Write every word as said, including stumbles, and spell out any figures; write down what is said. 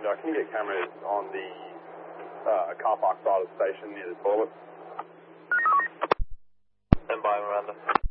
Miranda, can you get cameras on the uh, car park side of the station near the toilet? Stand by, Miranda.